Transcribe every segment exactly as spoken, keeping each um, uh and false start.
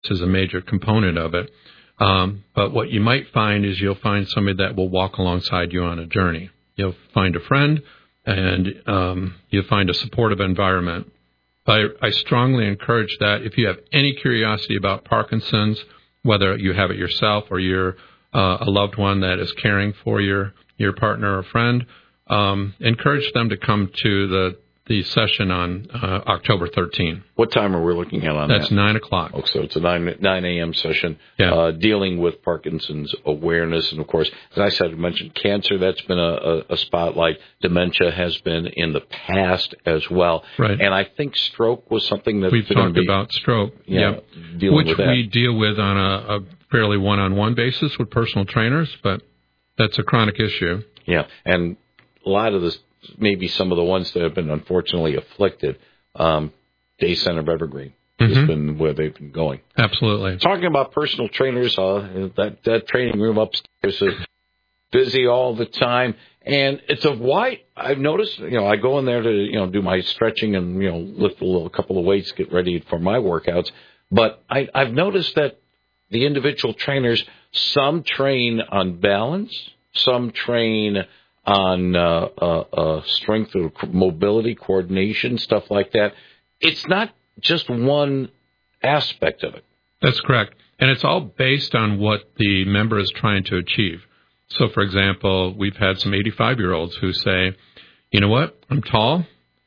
is a major component of it. Um, but what you might find is you'll find somebody that will walk alongside you on a journey. You'll find a friend, and um, you'll find a supportive environment. But I, I strongly encourage that if you have any curiosity about Parkinson's, whether you have it yourself or you're uh, a loved one that is caring for your, your partner or friend, um, encourage them to come to the the session on uh, October thirteenth. What time are we looking at on That's that? nine nine o'clock. Oh, so it's a nine nine a.m. session, yeah. uh, dealing with Parkinson's awareness. And, of course, as I said, I mentioned cancer. That's been a, a, a spotlight. Dementia has been in the past as well. Right. And I think stroke was something that we've talked be, about stroke, yeah, yep. dealing which with that. we deal with on a, a fairly one-on-one basis with personal trainers, but that's a chronic issue. Yeah, and a lot of this, maybe some of the ones that have been unfortunately afflicted, um, Day Center of Evergreen mm-hmm. has been where they've been going. Absolutely. Talking about personal trainers, uh, that, that training room upstairs is busy all the time. And it's a wide, I've noticed, you know, I go in there to, you know, do my stretching and, you know, lift a little, a couple of weights, get ready for my workouts. But I, I've noticed that the individual trainers, some train on balance, some train on uh, uh, uh, strength or mobility, coordination, stuff like that. It's not just one aspect of it. That's correct. And it's all based on what the member is trying to achieve. So, for example, we've had some eighty-five-year-olds who say, you know what, I'm tall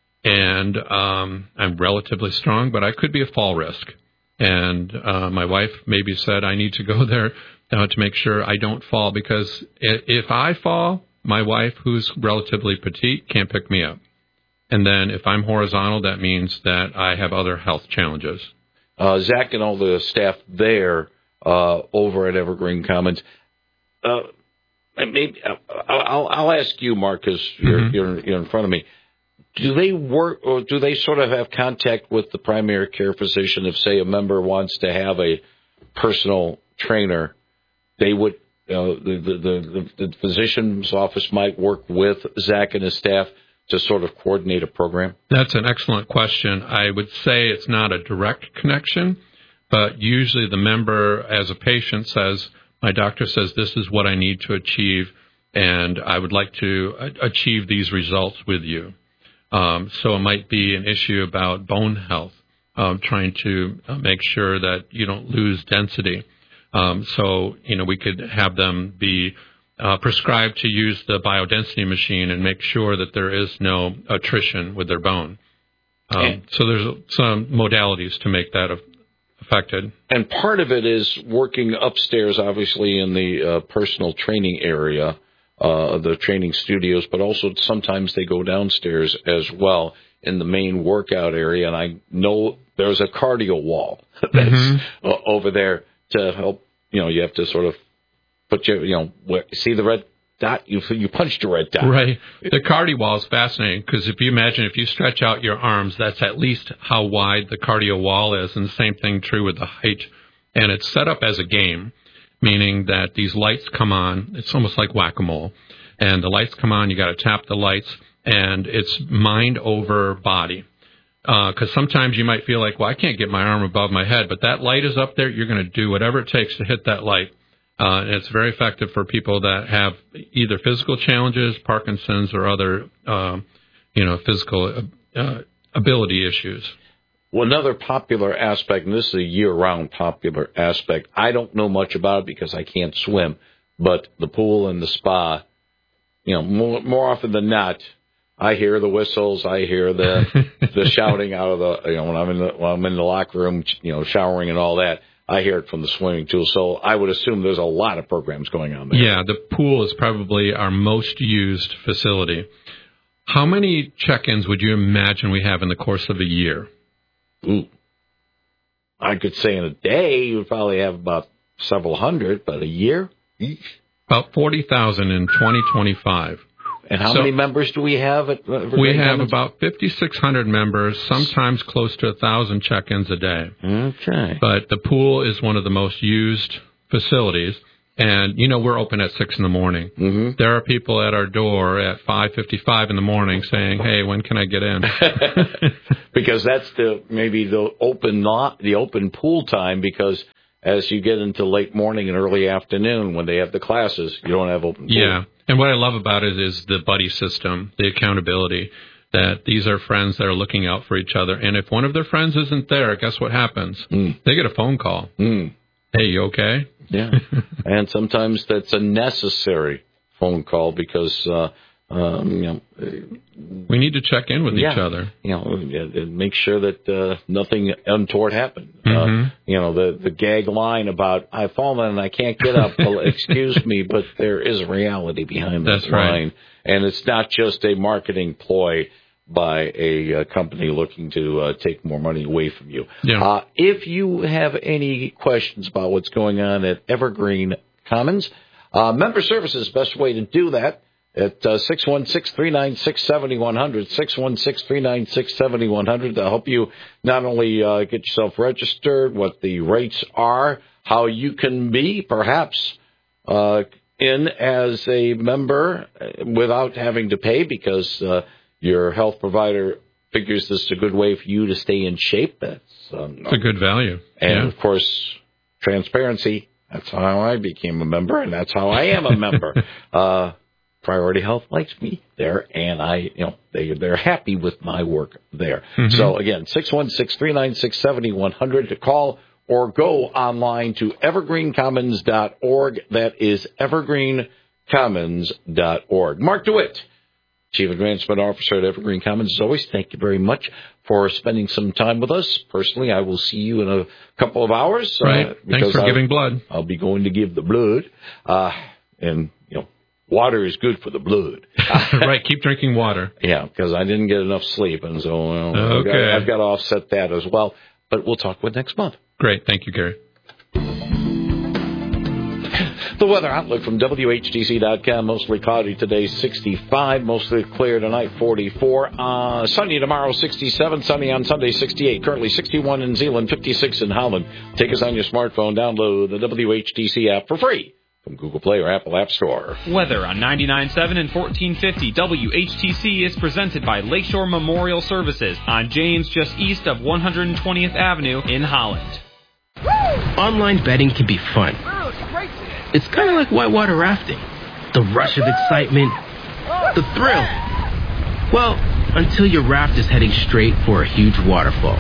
and um, I'm relatively strong, but I could be a fall risk. And uh, my wife maybe said I need to go there uh, to make sure I don't fall, because if I fall, my wife, who's relatively petite, can't pick me up. And then if I'm horizontal, that means that I have other health challenges. Uh, Zach and all the staff there uh, over at Evergreen Commons, uh, maybe I'll, I'll ask you, Mark, because you're, mm-hmm. you're, you're in front of me. Do they work, or do they sort of have contact with the primary care physician? If, say, a member wants to have a personal trainer, they would. Uh, the, the, the, the physician's office might work with Zach and his staff to sort of coordinate a program? That's an excellent question. I would say it's not a direct connection, but usually the member, as a patient, says, my doctor says this is what I need to achieve, and I would like to achieve these results with you. Um, so it might be an issue about bone health, um, trying to make sure that you don't lose density. Um, so, you know, we could have them be uh, prescribed to use the biodensity machine and make sure that there is no attrition with their bone. Um, so there's some modalities to make that affected. And part of it is working upstairs, obviously, in the uh, personal training area, uh, the training studios, but also sometimes they go downstairs as well in the main workout area. And I know there's a cardio wall that's mm-hmm. uh, over there to help. You know, you have to sort of put your, you know, see the red dot, you you punched a red dot. Right. The cardio wall is fascinating, because if you imagine, if you stretch out your arms, that's at least how wide the cardio wall is, and the same thing true with the height. And it's set up as a game, meaning that these lights come on. It's almost like whack-a-mole. And the lights come on, you got to tap the lights, and it's mind over body. Because uh, sometimes you might feel like, well, I can't get my arm above my head, but that light is up there. You're going to do whatever it takes to hit that light. Uh, and it's very effective for people that have either physical challenges, Parkinson's, or other, uh, you know, physical uh, ability issues. Well, another popular aspect, and this is a year-round popular aspect, I don't know much about it because I can't swim, but the pool and the spa, you know, more, more often than not, I hear the whistles. I hear the the shouting out of the, you know, when I'm in the when I'm in the locker room, you know, showering and all that. I hear it from the swimming pool. So I would assume there's a lot of programs going on there. Yeah, the pool is probably our most used facility. How many check-ins would you imagine we have in the course of a year? Ooh, I could say in a day you would probably have about several hundred, but a year? Eesh. About forty thousand in twenty twenty-five. And how so, many members do we have? At uh, we have Commons? About fifty-six hundred members, sometimes close to one thousand check-ins a day. Okay. But the pool is one of the most used facilities. And, you know, we're open at six in the morning. Mm-hmm. There are people at our door at five fifty-five in the morning saying, hey, when can I get in? Because that's the maybe the open not the open pool time, because as you get into late morning and early afternoon when they have the classes, you don't have open pool. Yeah. And what I love about it is the buddy system, the accountability, that these are friends that are looking out for each other. And if one of their friends isn't there, guess what happens? Mm. They get a phone call. Mm. Hey, you okay? Yeah. And sometimes that's a necessary phone call because, uh, um, you know, we need to check in with yeah, each other. You know, make sure that uh, nothing untoward happened. Mm-hmm. Uh, you know, the, the gag line about, I've fallen and I can't get up. Well, excuse me, but there is a reality behind that That's right. line. And it's not just a marketing ploy by a uh, company looking to uh, take more money away from you. Yeah. Uh, if you have any questions about what's going on at Evergreen Commons, uh, member services, best way to do that at uh, six one six, three nine six, seven one zero zero, six one six, three nine six, seven one zero zero to help you not only uh, get yourself registered, what the rates are, how you can be perhaps uh, in as a member without having to pay, because uh, your health provider figures this is a good way for you to stay in shape. That's um, it's a good value. And, yeah. of course, transparency. That's how I became a member, and that's how I am a member. uh, Priority Health likes me there, and I, you know, they, they're happy with my work there. Mm-hmm. So, again, six one six, three nine six, seven one zero zero to call or go online to evergreen commons dot org. That is evergreen commons dot org. Mark DeWitt, Chief Advancement Officer at Evergreen Commons. As always, thank you very much for spending some time with us. Personally, I will see you in a couple of hours. Right. Uh, Thanks for I'll, giving blood. I'll be going to give the blood. Uh, and, you know, water is good for the blood. Right. Keep drinking water. Yeah, because I didn't get enough sleep. And so well, okay. I've, got, I've got to offset that as well. But we'll talk with next month. Great. Thank you, Gary. The weather outlook from W H T C dot com. Mostly cloudy today, sixty-five. Mostly clear tonight, forty-four. Uh, sunny tomorrow, sixty-seven. Sunny on Sunday, sixty-eight. Currently sixty-one in Zeeland, fifty-six in Holland. Take us on your smartphone. Download the W H T C app for free from Google Play or Apple App Store. Weather on ninety-nine point seven and fourteen fifty W H T C is presented by Lakeshore Memorial Services on James, just east of one hundred twentieth Avenue in Holland. Online betting can be fun. It's kind of like whitewater rafting. The rush of excitement, the thrill. Well, until your raft is heading straight for a huge waterfall.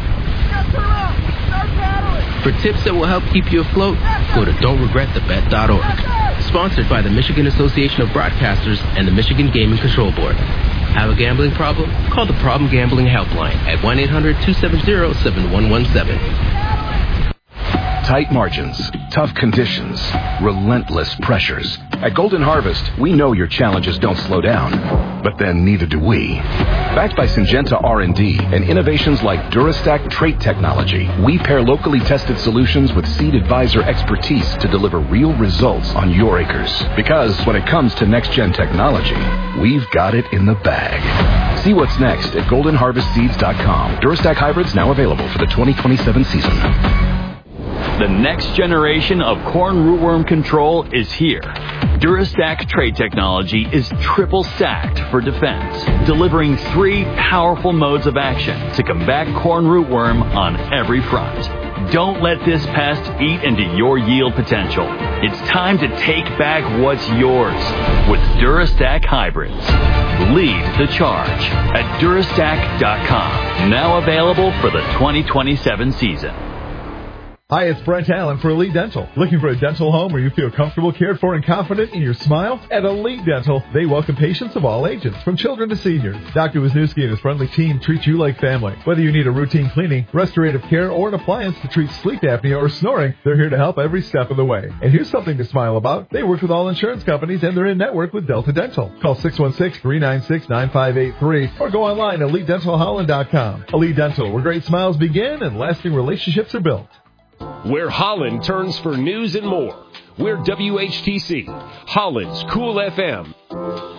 For tips that will help keep you afloat, go to don't regret the bet dot org. Sponsored by the Michigan Association of Broadcasters and the Michigan Gaming Control Board. Have a gambling problem? Call the Problem Gambling Helpline at one eight hundred, two seven zero, seven one one seven. Tight margins, tough conditions, relentless pressures. At Golden Harvest, we know your challenges don't slow down, but then neither do we. Backed by Syngenta R and D and innovations like Durastack trait technology, we pair locally tested solutions with Seed Advisor expertise to deliver real results on your acres. Because when it comes to next-gen technology, we've got it in the bag. See what's next at golden harvest seeds dot com. Durastack hybrids now available for the twenty twenty-seven season. The next generation of corn rootworm control is here. Durastack trait technology is triple stacked for defense, delivering three powerful modes of action to combat corn rootworm on every front. Don't let this pest eat into your yield potential. It's time to take back what's yours with Durastack hybrids. Lead the charge at durastack dot com. Now available for the twenty twenty-seven season. Hi, it's Brent Allen for Elite Dental. Looking for a dental home where you feel comfortable, cared for, and confident in your smile? At Elite Dental, they welcome patients of all ages, from children to seniors. Doctor Wisniewski and his friendly team treat you like family. Whether you need a routine cleaning, restorative care, or an appliance to treat sleep apnea or snoring, they're here to help every step of the way. And here's something to smile about. They work with all insurance companies, and they're in network with Delta Dental. Call six one six, three nine six, nine five eight three or go online at elite dental holland dot com. Elite Dental, where great smiles begin and lasting relationships are built. Where Holland turns for news and more. We're W H T C, Holland's Cool F M.